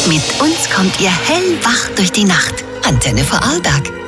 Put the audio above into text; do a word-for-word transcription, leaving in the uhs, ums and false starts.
Mit uns kommt ihr hellwach durch die Nacht. Antenne Vorarlberg.